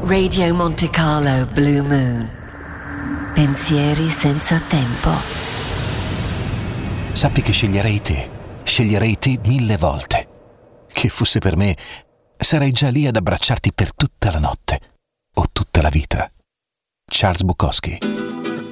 Radio Monte Carlo Blue Moon. Pensieri senza tempo. Sappi che sceglierei te 1000 volte. Che fosse per me, sarei già lì ad abbracciarti per tutta la notte o tutta la vita. Charles Bukowski.